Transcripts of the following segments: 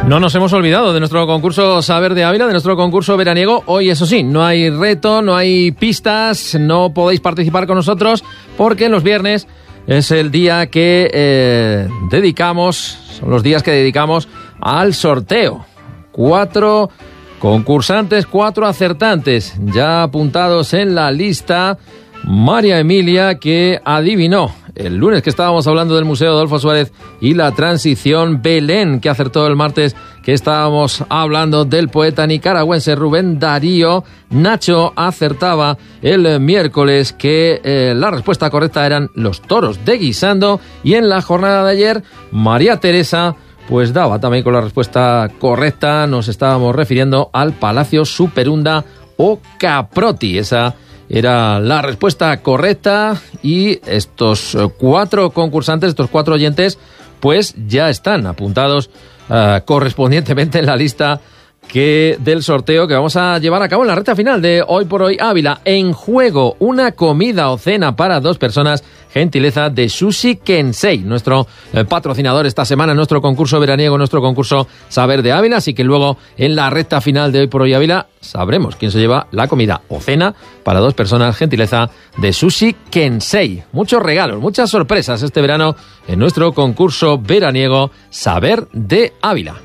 No nos hemos olvidado de nuestro concurso Saber de Ávila, de nuestro concurso veraniego. Hoy, eso sí, no hay reto, no hay pistas, no podéis participar con nosotros porque los viernes es el día que son los días que dedicamos al sorteo. 4 concursantes, 4 acertantes, ya apuntados en la lista. María Emilia, que adivinó el lunes que estábamos hablando del Museo Adolfo Suárez y la transición. Belén, que acertó el martes que estábamos hablando del poeta nicaragüense Rubén Darío. Nacho acertaba el miércoles que la respuesta correcta eran los toros de Guisando. Y en la jornada de ayer, María Teresa pues daba también con la respuesta correcta. Nos estábamos refiriendo al Palacio Superunda o Caproti. Esa era la respuesta correcta y estos 4 concursantes, estos 4 oyentes, pues ya están apuntados correspondientemente en la lista del sorteo que vamos a llevar a cabo en la recta final de Hoy por Hoy Ávila. En juego, una comida o cena para 2 personas, gentileza de Sushi Kensei, nuestro patrocinador esta semana, nuestro concurso veraniego, nuestro concurso Saber de Ávila. Así que luego, en la recta final de Hoy por Hoy Ávila, sabremos quién se lleva la comida o cena para 2 personas, gentileza de Sushi Kensei. Muchos regalos, muchas sorpresas este verano en nuestro concurso veraniego Saber de Ávila.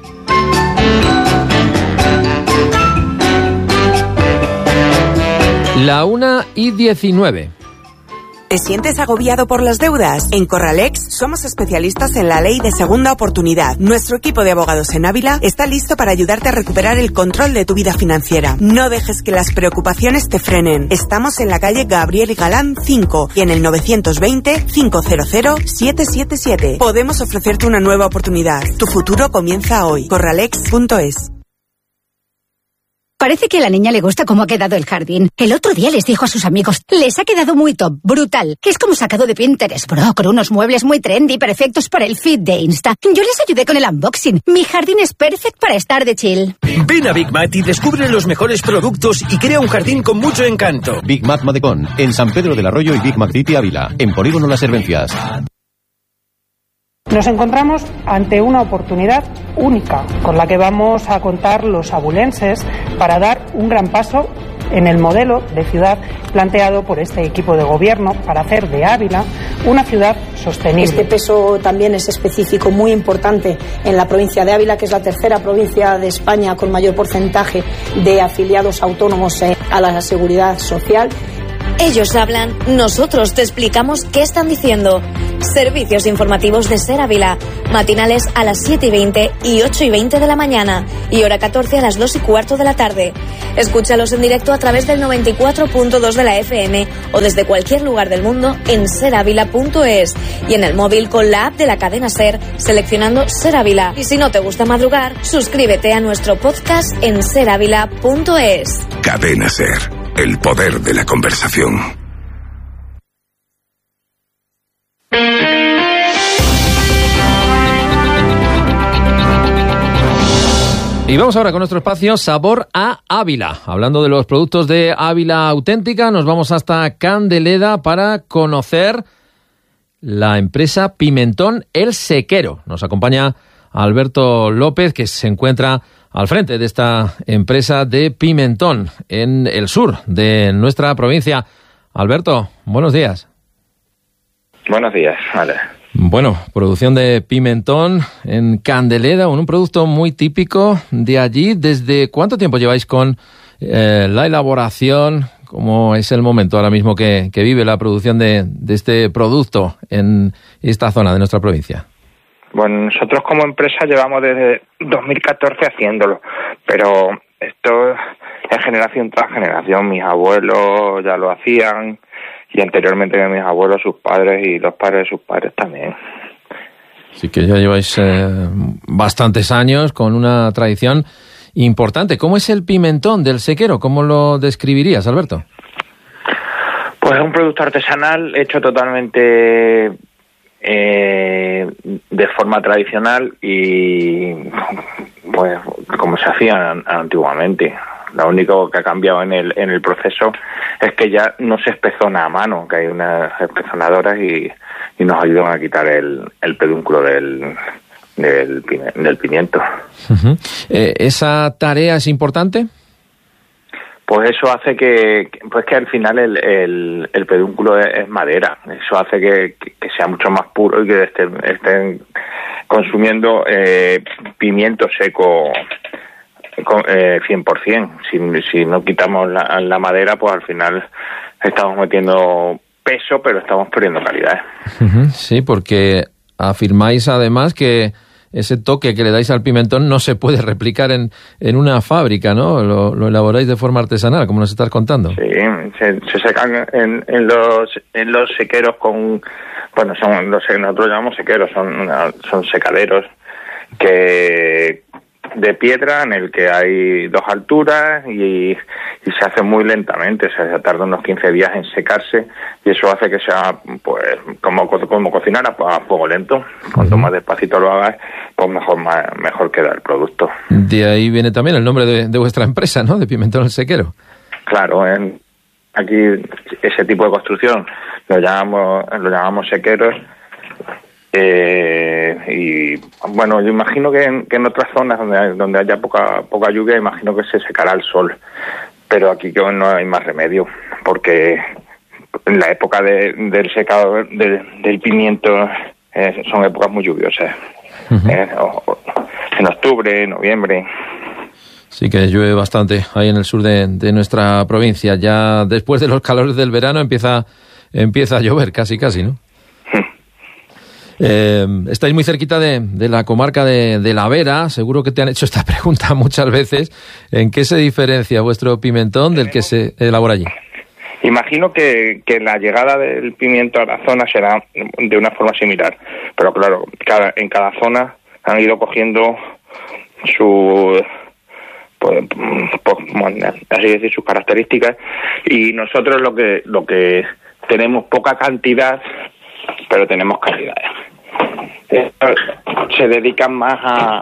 La 1:19. ¿Te sientes agobiado por las deudas? En Corralex somos especialistas en la ley de segunda oportunidad. Nuestro equipo de abogados en Ávila está listo para ayudarte a recuperar el control de tu vida financiera. No dejes que las preocupaciones te frenen. Estamos en la calle Gabriel y Galán 5 y en el 920-500-777. Podemos ofrecerte una nueva oportunidad. Tu futuro comienza hoy. Corralex.es. Parece que a la niña le gusta cómo ha quedado el jardín. El otro día les dijo a sus amigos, les ha quedado muy top, brutal. Es como sacado de Pinterest, bro, con unos muebles muy trendy, perfectos para el feed de Insta. Yo les ayudé con el unboxing. Mi jardín es perfecto para estar de chill. Ven a Big Mat y descubre los mejores productos y crea un jardín con mucho encanto. Big Mat Madecón, en San Pedro del Arroyo y Big Mac City Ávila, en Polígono Las Servencias. Nos encontramos ante una oportunidad única con la que vamos a contar los abulenses para dar un gran paso en el modelo de ciudad planteado por este equipo de gobierno para hacer de Ávila una ciudad sostenible. Este peso también es específico, muy importante en la provincia de Ávila, que es la tercera provincia de España con mayor porcentaje de afiliados autónomos a la seguridad social. Ellos hablan, nosotros te explicamos qué están diciendo. Servicios informativos de Ser Ávila, matinales a las 7:20 y 8:20 de la mañana y hora 14 a las 2:15 de la tarde. Escúchalos en directo a través del 94.2 de la FM o desde cualquier lugar del mundo en seravila.es y en el móvil con la app de la cadena Ser, seleccionando Ser Ávila. Y si no te gusta madrugar, suscríbete a nuestro podcast en seravila.es. Cadena Ser. El poder de la conversación. Y vamos ahora con nuestro espacio Sabor a Ávila. Hablando de los productos de Ávila auténtica, nos vamos hasta Candeleda para conocer la empresa Pimentón El Sequero. Nos acompaña Alberto López, que se encuentra al frente de esta empresa de pimentón en el sur de nuestra provincia. Alberto, buenos días. Buenos días, vale. Bueno, producción de pimentón en Candeleda, un producto muy típico de allí. ¿Desde cuánto tiempo lleváis con la elaboración? ¿Cómo es el momento ahora mismo que vive la producción de este producto en esta zona de nuestra provincia? Bueno, nosotros como empresa llevamos desde 2014 haciéndolo, pero esto es generación tras generación. Mis abuelos ya lo hacían y anteriormente que mis abuelos, sus padres y los padres de sus padres también. Así que ya lleváis bastantes años con una tradición importante. ¿Cómo es el pimentón del Sequero? ¿Cómo lo describirías, Alberto? Pues es un producto artesanal hecho totalmente de forma tradicional y pues como se hacía antiguamente. Lo único que ha cambiado en el proceso es que ya no se espezona a mano, que hay unas espezonadoras y nos ayudan a quitar el pedúnculo del pimiento. ¿Esa tarea es importante? Pues eso hace que al final el pedúnculo es madera. Eso hace que sea mucho más puro y que estén consumiendo pimiento seco 100%. Si no quitamos la madera, pues al final estamos metiendo peso, pero estamos perdiendo calidad. Sí, porque afirmáis además que ese toque que le dais al pimentón no se puede replicar en una fábrica, ¿no? Lo elaboráis de forma artesanal, como nos estás contando. Sí, se secan en los sequeros con... Bueno, nosotros llamamos sequeros, son secaderos de piedra en el que hay 2 alturas y se hace muy lentamente, o sea, se tarda unos 15 días en secarse y eso hace que sea pues como cocinar a fuego lento. Cuanto más despacito lo hagas, pues mejor queda el producto. De ahí viene también el nombre de vuestra empresa, ¿no? De Pimentón El Sequero. Claro, aquí ese tipo de construcción lo llamamos sequeros. Y bueno, yo imagino que en otras zonas donde haya poca lluvia, imagino que se secará el sol, pero aquí no hay más remedio, porque en la época del secado del pimiento son épocas muy lluviosas. En octubre, noviembre. Sí que llueve bastante ahí en el sur de nuestra provincia. Ya después de los calores del verano empieza a llover casi, ¿no? Estáis muy cerquita de la comarca de La Vera. Seguro que te han hecho esta pregunta muchas veces. ¿En qué se diferencia vuestro pimentón del que se elabora allí? Imagino que la llegada del pimiento a la zona será de una forma similar, pero claro, en cada zona han ido cogiendo sus características, y nosotros lo que tenemos poca cantidad, pero tenemos calidad. Se dedican más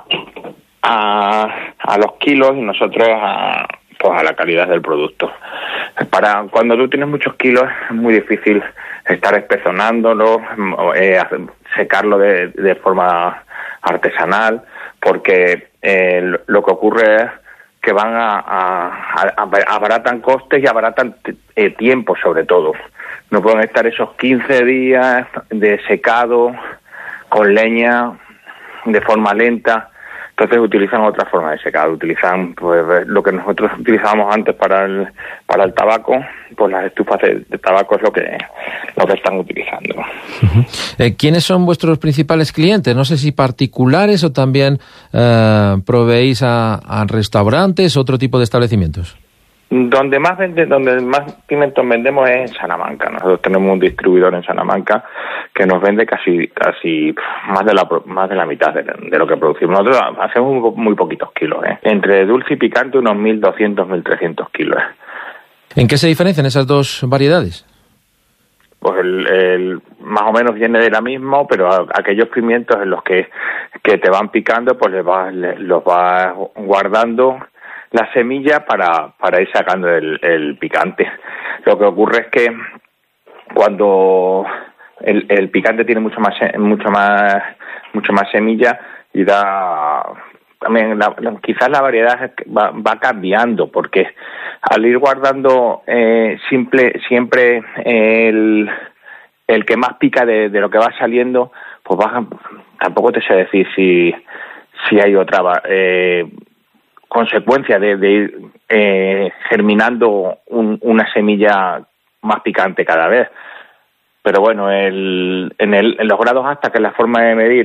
a los kilos y nosotros a la calidad del producto. Cuando tú tienes muchos kilos es muy difícil estar espezonándolo, secarlo de forma artesanal, porque lo que ocurre es que van abaratan costes y abaratan tiempo, sobre todo. No pueden estar esos 15 días de secado con leña de forma lenta. Entonces utilizan otra forma de secado, utilizan pues lo que nosotros utilizábamos antes para el tabaco, pues las estufas de tabaco es lo que están utilizando. ¿Quiénes son vuestros principales clientes? No sé si particulares o también proveéis a restaurantes, otro tipo de establecimientos. Donde más pimentón vendemos es en Salamanca. Nosotros tenemos un distribuidor en Salamanca que nos vende casi más de la mitad de lo que producimos. Nosotros hacemos muy poquitos kilos, entre dulce y picante unos 1.200, 1.300 kilos. ¿En qué se diferencian esas dos variedades? Pues el más o menos viene de la misma, pero aquellos pimientos en los que te van picando, pues los vas guardando la semilla para ir sacando el picante. Lo que ocurre es que cuando el picante tiene mucho más semilla y da también quizás la variedad va cambiando, porque al ir guardando siempre el que más pica de lo que va saliendo, pues tampoco te sé decir si hay otra consecuencia de ir germinando una semilla más picante cada vez. Pero bueno, en los grados hasta que es la forma de medir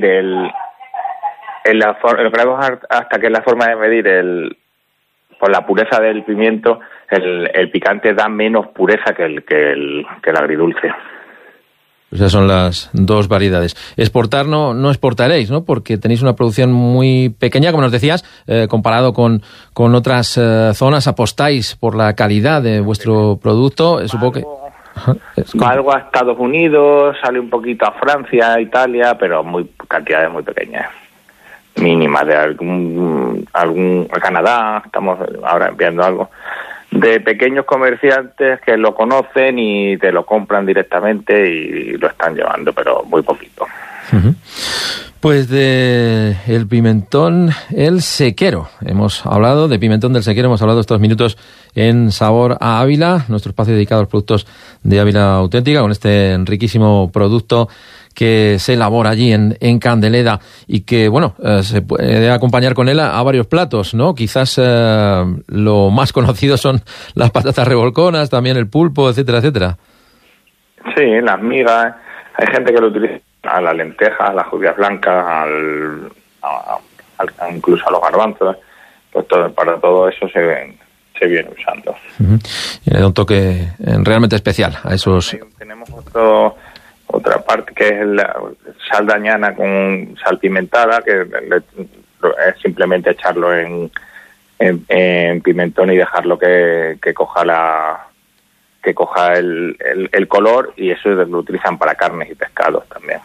por la pureza del pimiento, el picante da menos pureza que el agridulce. Esas son las dos variedades. Exportar no exportaréis, ¿no? Porque tenéis una producción muy pequeña, como nos decías, comparado con otras zonas. Apostáis por la calidad de vuestro producto. Supongo que algo a Estados Unidos, sale un poquito a Francia, Italia, pero cantidades muy pequeñas, mínimas, de algún a Canadá. Estamos ahora enviando algo de pequeños comerciantes que lo conocen y te lo compran directamente y lo están llevando, pero muy poquito. Pues de el pimentón el sequero. Hemos hablado de pimentón del sequero, hemos hablado estos minutos en Sabor a Ávila, nuestro espacio dedicado a los productos de Ávila Auténtica, con este riquísimo producto que se elabora allí en Candeleda y que, bueno, se puede acompañar con él a varios platos, ¿no? Quizás lo más conocido son las patatas revolconas, también el pulpo, etcétera, etcétera. Sí, las migas. Hay gente que lo utiliza a las lentejas, a las judías blancas, incluso a los garbanzos. Pues para todo eso se viene usando. Y le da un toque realmente especial a esos. Tenemos otra parte que es la sal de añana con sal pimentada, que es simplemente echarlo en pimentón y dejarlo que coja el color, y eso lo utilizan para carnes y pescados también.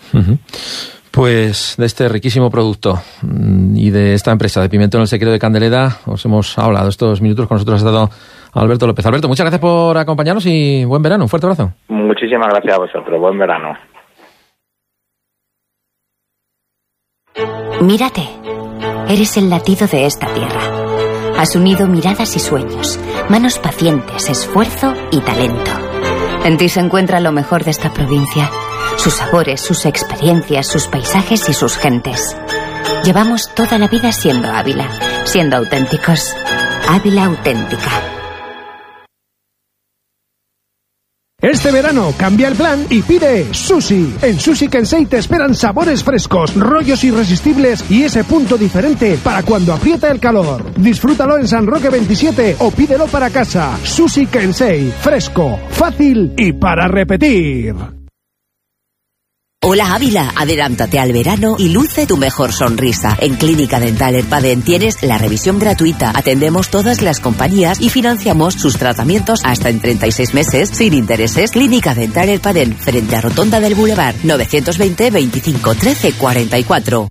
Pues de este riquísimo producto y de esta empresa de Pimentón el Sequero de Candeleda os hemos hablado estos minutos. Con nosotros ha estado Alberto López. Alberto, muchas gracias por acompañarnos y buen verano. Un fuerte abrazo. Muchísimas gracias a vosotros. Buen verano. Mírate. Eres el latido de esta tierra. Has unido miradas y sueños, manos pacientes, esfuerzo y talento. En ti se encuentra lo mejor de esta provincia. Sus sabores, sus experiencias, sus paisajes y sus gentes. Llevamos toda la vida siendo Ávila, siendo auténticos. Ávila Auténtica. Este verano cambia el plan y pide sushi. En Sushi Kensei te esperan sabores frescos, rollos irresistibles y ese punto diferente para cuando aprieta el calor. Disfrútalo en San Roque 27 o pídelo para casa. Sushi Kensei, fresco, fácil y para repetir. Hola Ávila, adelántate al verano y luce tu mejor sonrisa. En Clínica Dental Erpaden tienes la revisión gratuita. Atendemos todas las compañías y financiamos sus tratamientos hasta en 36 meses sin intereses. Clínica Dental Erpaden, frente a Rotonda del Boulevard, 920 25 13 44.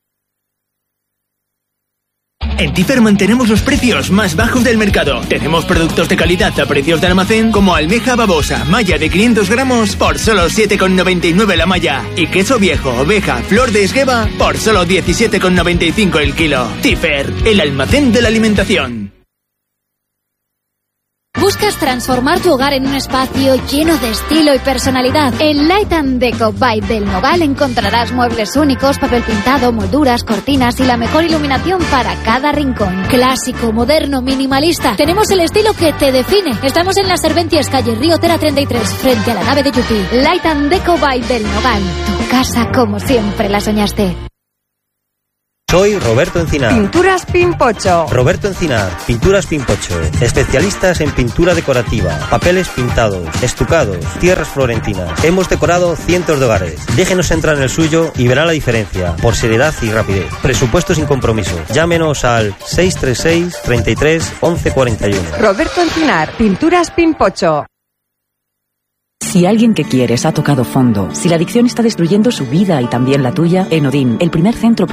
En Tiferman tenemos los precios más bajos del mercado. Tenemos productos de calidad a precios de almacén como almeja babosa, malla de 500 gramos por solo 7,99 la malla. Y queso viejo, oveja, flor de esgueva por solo 17,95 el kilo. Tifer, el almacén de la alimentación. ¿Buscas transformar tu hogar en un espacio lleno de estilo y personalidad? En Light & Deco by Del Nogal encontrarás muebles únicos, papel pintado, molduras, cortinas y la mejor iluminación para cada rincón. Clásico, moderno, minimalista. Tenemos el estilo que te define. Estamos en Las Serventias, calle Río Tera 33, frente a la nave de Yupi. Light & Deco by Del Nogal. Tu casa como siempre la soñaste. Soy Roberto Encinar. Pinturas Pimpocho. Roberto Encinar, Pinturas Pimpocho. Especialistas en pintura decorativa, papeles pintados, estucados, tierras florentinas. Hemos decorado cientos de hogares. Déjenos entrar en el suyo y verá la diferencia, por seriedad y rapidez. Presupuesto sin compromiso. Llámenos al 636 33 11 41. Roberto Encinar, Pinturas Pimpocho. Si alguien que quieres ha tocado fondo, si la adicción está destruyendo su vida y también la tuya, en Odín, el primer centro